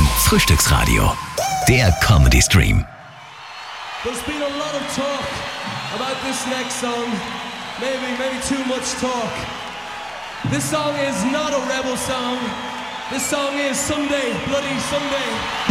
Frühstücksradio. Der Comedy Stream. There's been a lot of talk about this next song. Maybe too much talk. This song is not a rebel song. This song is Someday, Bloody Someday.